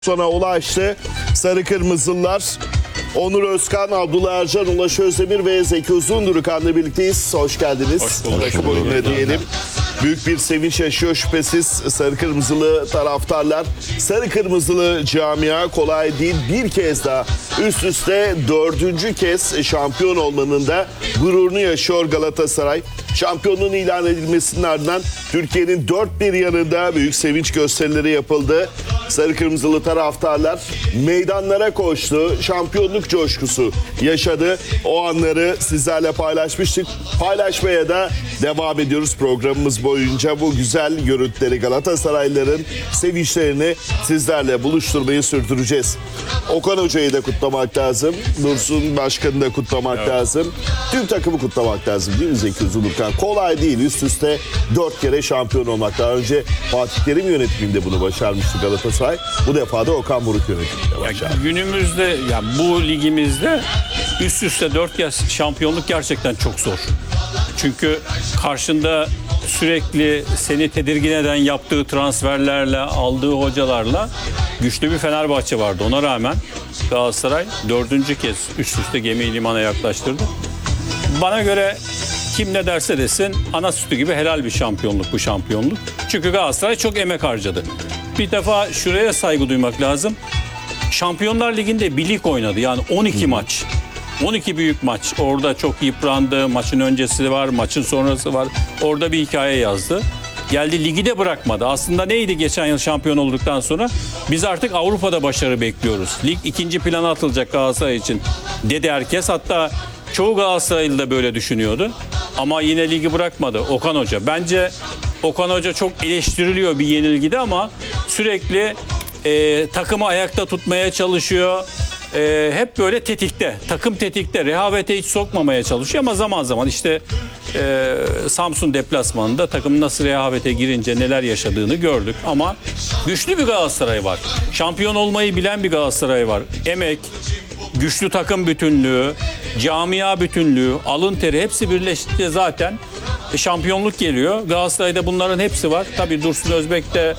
sona ulaştı. Sarı Kırmızılılar Onur Özkan, Abdullah Ercan, Ulaş Özdemir ve Zeki Uzundurkan'la birlikteyiz. Hoş geldiniz. Hoş bulduk. Takım oyununa diyelim. Büyük bir sevinç yaşıyor şüphesiz Sarı Kırmızılı taraftarlar. Sarı Kırmızılı camia kolay değil. Bir kez daha üst üste 4. kez şampiyon olmanın da gururunu yaşıyor Galatasaray. Şampiyonluğun ilan edilmesinin ardından Türkiye'nin dört bir yanında büyük sevinç gösterileri yapıldı. Sarı Kırmızılı taraftarlar meydanlara koştu. Şampiyonluk coşkusu yaşadı. O anları sizlerle paylaşmıştık. Paylaşmaya da devam ediyoruz programımız boyunca. Bu güzel görüntüleri, Galatasaraylıların sevinçlerini sizlerle buluşturmayı sürdüreceğiz. Okan Hoca'yı da kutlamak lazım. Dursun Başkan'ı da kutlamak lazım. Tüm takımı kutlamak lazım değil mi Zeki Uzundurkan? Kolay değil. Üst üste 4 kere şampiyon olmak. Daha önce Fatih Terim yönetiminde bunu başarmıştı Galatasaray. Bu defa da Okan Buruk yönetiminde başardı. Günümüzde bu ligimizde üst üste 4 kez şampiyonluk gerçekten çok zor. Çünkü karşında sürekli seni tedirgin eden yaptığı transferlerle, aldığı hocalarla güçlü bir Fenerbahçe vardı. Ona rağmen Galatasaray 4. kez üst üste gemiyi limana yaklaştırdı. Bana göre kim ne derse desin ana sütü gibi helal bir şampiyonluk bu şampiyonluk. Çünkü Galatasaray çok emek harcadı. Bir defa şuraya saygı duymak lazım. Şampiyonlar Ligi'nde bir lig oynadı. Yani 12 maç. 12 büyük maç. Orada çok yıprandı. Maçın öncesi var, maçın sonrası var. Orada bir hikaye yazdı. Geldi ligi de bırakmadı. Aslında neydi geçen yıl şampiyon olduktan sonra? Biz artık Avrupa'da başarı bekliyoruz. Lig ikinci plana atılacak Galatasaray için dedi herkes. Hatta çoğu Galatasaraylı da böyle düşünüyordu. Ama yine ligi bırakmadı Okan Hoca. Bence Okan Hoca çok eleştiriliyor bir yenilgide ama sürekli takımı ayakta tutmaya çalışıyor. Hep böyle tetikte, takım tetikte, rehavete hiç sokmamaya çalışıyor ama zaman zaman işte Samsun deplasmanında takım nasıl rehavete girince neler yaşadığını gördük. Ama güçlü bir Galatasaray var. Şampiyon olmayı bilen bir Galatasaray var. Emek, güçlü takım bütünlüğü, camia bütünlüğü, alın teri hepsi birleşti zaten. Şampiyonluk geliyor. Galatasaray'da bunların hepsi var. Tabii Dursun Özbek de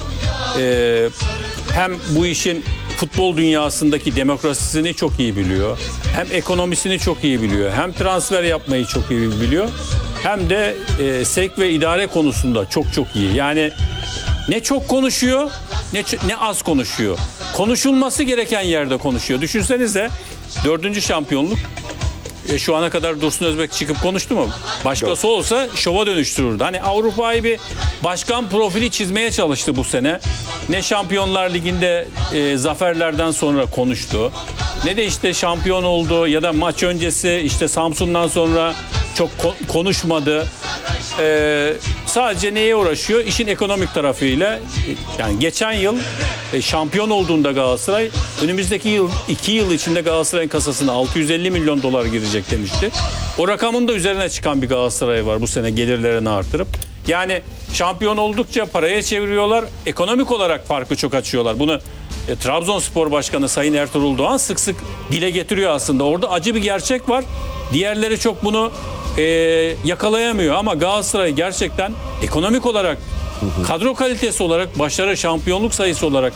hem bu işin futbol dünyasındaki demokrasisini çok iyi biliyor. Hem ekonomisini çok iyi biliyor. Hem transfer yapmayı çok iyi biliyor. Hem de sevk ve idare konusunda çok iyi. Yani ne çok konuşuyor ne az konuşuyor. Konuşulması gereken yerde konuşuyor. Düşünsenize 4. şampiyonluk. Şu ana kadar Dursun Özbek çıkıp konuştu mu? Başkası olsa şova dönüştürürdü. Hani Avrupa'yı bir başkan profili çizmeye çalıştı bu sene. Ne Şampiyonlar Ligi'nde zaferlerden sonra konuştu. Ne de işte şampiyon oldu ya da maç öncesi işte Samsun'dan sonra çok konuşmadı. Sadece neye uğraşıyor? İşin ekonomik tarafıyla. Yani geçen yıl şampiyon olduğunda Galatasaray önümüzdeki yıl 2 yıl içinde Galatasaray'ın kasasına 650 milyon dolar girecek demişti. O rakamın da üzerine çıkan bir Galatasaray var bu sene gelirlerini artırıp. Yani şampiyon oldukça paraya çeviriyorlar. Ekonomik olarak farkı çok açıyorlar. Bunu Trabzonspor Başkanı Sayın Ertuğrul Doğan sık sık dile getiriyor aslında. Orada acı bir gerçek var. Diğerleri çok bunu yakalayamıyor ama Galatasaray gerçekten ekonomik olarak, kadro kalitesi olarak, başarı, şampiyonluk sayısı olarak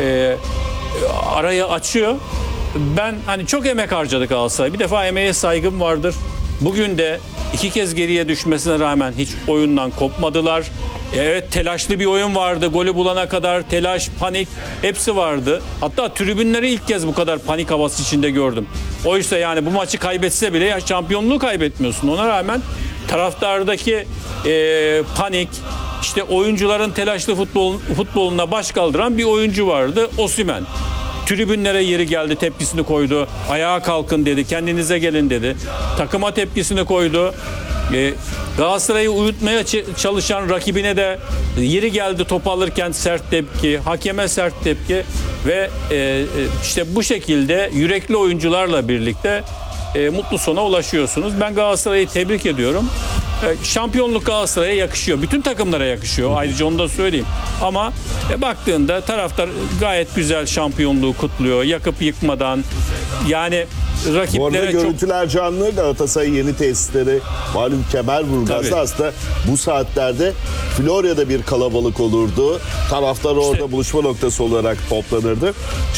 arayı açıyor. Ben hani çok emek harcadık Galatasaray. Bir defa emeğe saygım vardır. Bugün de 2 kez geriye düşmesine rağmen hiç oyundan kopmadılar. Evet, telaşlı bir oyun vardı. Golü bulana kadar telaş, panik hepsi vardı. Hatta tribünleri ilk kez bu kadar panik havası içinde gördüm. Oysa yani bu maçı kaybetse bile ya şampiyonluğu kaybetmiyorsun. Ona rağmen taraftardaki panik, işte oyuncuların telaşlı futboluna baş kaldıran bir oyuncu vardı. Osimhen. Tribünlere yeri geldi, tepkisini koydu. Ayağa kalkın dedi, kendinize gelin dedi. Takıma tepkisini koydu. Galatasaray'ı uyutmaya çalışan rakibine de yeri geldi top alırken sert tepki, hakeme sert tepki ve işte bu şekilde yürekli oyuncularla birlikte mutlu sona ulaşıyorsunuz. Ben Galatasaray'ı tebrik ediyorum. Şampiyonluk Galatasaray'a yakışıyor. Bütün takımlara yakışıyor. Ayrıca onu da söyleyeyim. Ama baktığında taraftar gayet güzel şampiyonluğu kutluyor. Yakıp yıkmadan. Yani Bu arada rakiplere çok görüntüler canlı. Galatasaray yeni tesisleri malum Kemerburgaz'da, Tabii. aslında bu saatlerde Florya'da bir kalabalık olurdu. Taraftar orada buluşma noktası olarak toplanırdı.